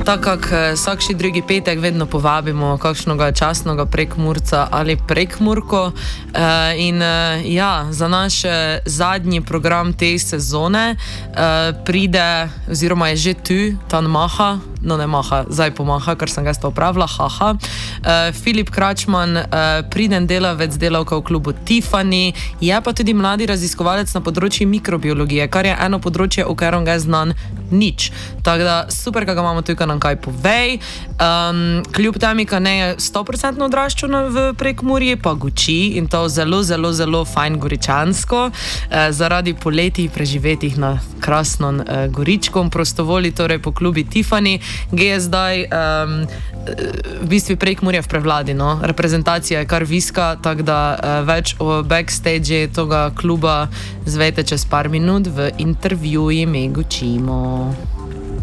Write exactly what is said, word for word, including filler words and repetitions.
tako kak vsakši drugi petek vedno povabimo kakšnega častnega Prekmurca ali Prekmurko. Uh, in uh, ja, za naš zadnji program te sezone uh, pride, oziroma je že tu, Tan Maha, no ne Maha, zdaj pomaha, ker sem ga sta opravila, haha. Uh, Filip Kračman, uh, priden delavec, delavka v klubu Tiffany, je pa tudi mladi raziskovalec na področju mikrobiologije, kar je eno področje, v katerem ga je znan nič. Tako da super, da ga imamo tukaj nam kaj povej. Um, kljub temi, ka ne je sto procentno odraščal v Prekmurji, pa guči in to zelo, zelo, zelo fajn goričansko, eh, zaradi poletij preživetih na krasnom eh, Goričkom, prostovoli torej po klubi Tiffany, ki je zdaj um, v bistvu Prekmurja v prevladi, no? Reprezentacija je kar viska, tako da eh, več o backstage toga kluba zvejte čez par minut v intervjuji Me gučimo.